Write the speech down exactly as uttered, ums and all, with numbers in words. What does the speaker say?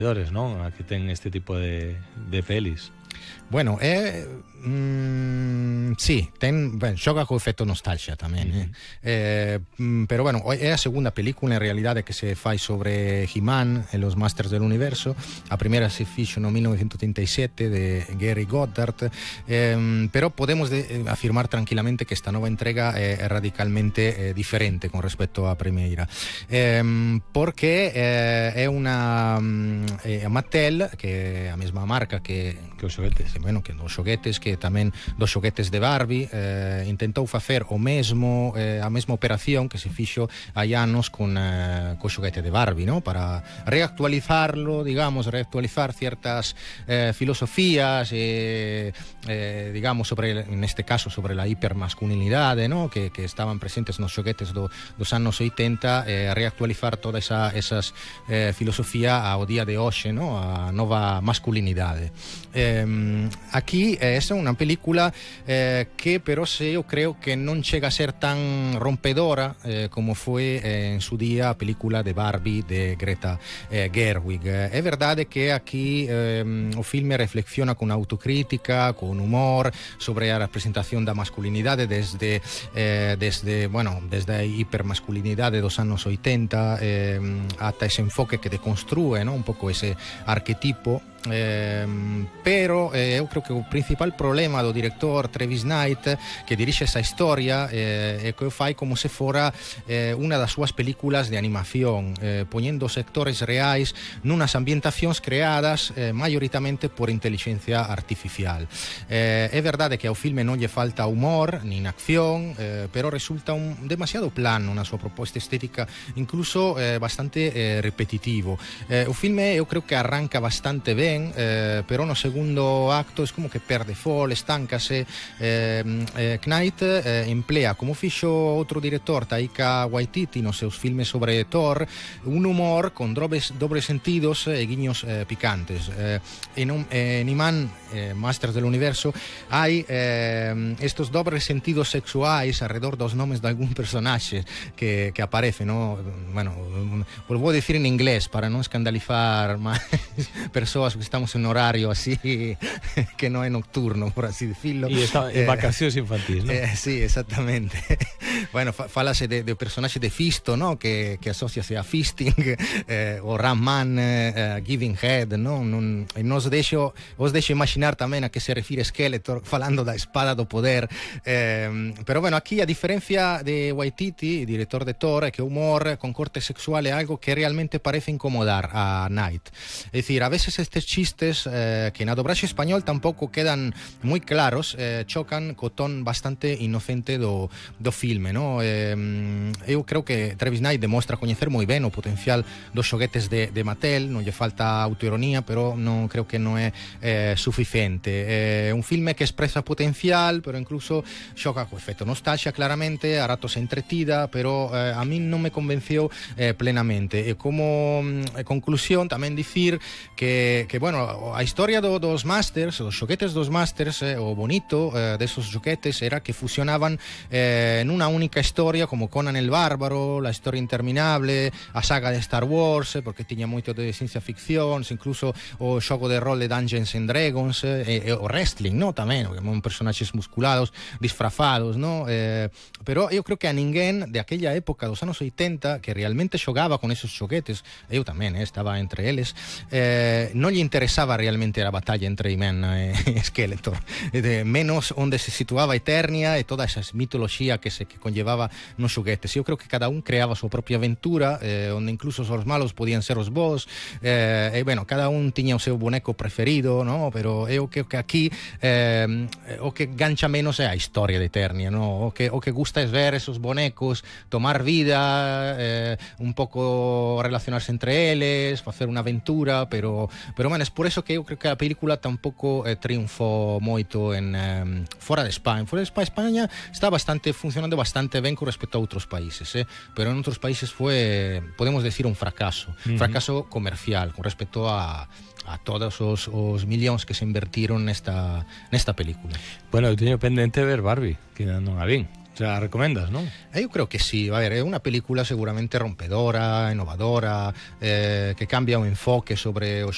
¿no? Aquí ten este tipo de, de pelis. Bueno, é... Mm, sí, ten, ben, xoga co efecto nostalgia tamén, uh-huh. eh? Eh, pero bueno, é a segunda película en realidade que se fai sobre He-Man e los Masters del Universo. A primeira se fixo no mil novecientos treinta e sete de Gary Goddard, eh, pero podemos de, afirmar tranquilamente que esta nova entrega é, é radicalmente eh, diferente con respecto á primeira, eh, porque eh, é unha eh, Mattel, que é a mesma marca que, que os xoguetes, que, bueno, que dos xoguetes, que tamén dos xoguetes de Barbie, eh, intentou facer o mesmo, eh, a mesma operación que se fixo hai anos con eh, co xoguete de Barbie, ¿no? Para reactualizarlo, digamos, reactualizar ciertas eh, filosofías, eh, eh, digamos, sobre, en este caso, sobre la hipermasculinidade, ¿no? Que, que estaban presentes nos xoguetes do, dos anos oitenta, eh, reactualizar toda esa esas eh, filosofía ao día de hoxe, ¿no? A nova masculinidade. Eh, aquí eh, esa é unha película eh, que pero se eu creo que non chega a ser tan rompedora eh, como foi eh, en su día a película de Barbie de Greta eh, Gerwig. É verdade que aquí eh, o filme reflexiona con autocrítica, con humor sobre a representación da masculinidade desde eh, desde, bueno, desde a hipermasculinidade dos anos oitenta eh, ata ese enfoque que deconstrúe, ¿no? Un pouco ese arquetipo. Eh, pero eh, eu creo que o principal problema do director Travis Knight, que dirixe esa historia, eh, é que o fai como se fora eh, unha das súas películas de animación, eh, poñendo sectores reais nunas ambientacións creadas eh, maioritamente por inteligencia artificial. Eh, é verdade que ao filme non lle falta humor nin acción, eh, pero resulta un demasiado plano na súa proposta estética, incluso eh, bastante eh, repetitivo. Eh, o filme eu creo que arranca bastante ben, Eh, pero no segundo acto es como que perde fol, estáncase. eh, eh, Knight eh, emplea, como fixo outro director, Taika Waititi, nos seus filmes sobre Thor, un humor con dobles, dobles sentidos e eh, guiños eh, picantes. eh, en, un, eh, en He-Man eh, Masters del Universo hai eh, estos dobles sentidos sexuais alrededor dos nomes de algún personaxe que, que aparece, ¿no? Bueno, volvo a decir en inglés para non escandalizar máis persoas que estamos en horario así que no é nocturno, por así decirlo. E está en eh, vacacións infantis, ¿no? Eh, sí, exactamente. Bueno, falase de, de personaxe de Fisto, ¿no? Que, que asociase a fisting, eh, o Ram-Man, eh, Giving Head, ¿no? Non, e nos deixo, os deixo imaginar tamén a que se refire Skeletor falando da espada do poder. Eh, pero bueno, aquí a diferencia de Waititi, director de Thor, é que o humor con corte sexual é algo que realmente parece incomodar a Knight. É dicir, a veces estes chistes eh, que na dobraxe español tampouco quedan moi claros, eh, chocan co ton bastante inocente do, do filme, no? Eh, eu creo que Travis Knight demostra coñecer moi ben o potencial dos xoguetes de, de Mattel, non lle falta autoironía, pero non creo que non é eh, suficiente. É eh, un filme que expresa potencial, pero incluso xoga co efecto nostalgia, claramente, a ratos é entretida, pero eh, a min non me convenceu eh, plenamente. E como eh, conclusión tamén dicir que, que bueno, a historia do, dos Masters, os xoguetes dos Masters, eh, o bonito eh, desos xoguetes era que fusionaban eh, nunha única historia, como Conan el Bárbaro, la historia interminable, a saga de Star Wars, eh, porque tiña moito de ciencia ficción, incluso o xogo de rol de Dungeons and Dragons, eh, e o wrestling, no? Tamén, que son personaxes musculados, disfrazados, no? Eh, pero eu creo que a ninguén de aquella época dos anos oitenta que realmente xogaba con esos xoguetes, eu tamén eh, estaba entre eles, eh, non lle interesaba realmente a batalla entre He-Man e Skeletor, de menos onde se situaba Eternia e toda esa mitoloxía que se que conllevaba nos xoguetes. Eu creo que cada un creaba a súa propia aventura, eh, onde incluso os malos podían ser os boss, eh, e bueno, cada un tiña o seu boneco preferido, no? Pero eu creo que aquí eh, o que gancha menos é a historia de Eternia, no? O que, o que gusta é ver esos bonecos tomar vida, eh, un pouco relacionarse entre eles, facer unha aventura, pero pero bueno, é por eso que eu creo que a película tampouco eh, triunfou moito en eh, fora de España. Fora de España, España está bastante funcionando bastante ben con respecto a outros países, eh? Pero en outros países foi, podemos decir, un fracaso, uh-huh. fracaso comercial con respecto a a todos os, os millóns que se invertiron nesta nesta película. Bueno, eu teño pendente ver Barbie, que non a vin. O sea, a recomendas, non? Eu creo que sí. A ver, é unha película seguramente rompedora, innovadora, eh, que cambia o enfoque sobre os